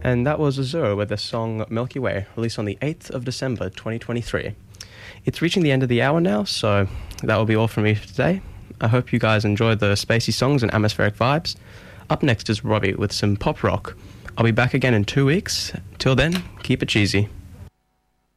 And that was Azure with the song Milky Way, released on the 8th of December 2023. It's reaching the end of the hour now, so that will be all from me for today. I hope you guys enjoyed the spacey songs and atmospheric vibes. Up next is Robbie with some pop rock. I'll be back again in 2 weeks. Till then, keep it cheesy.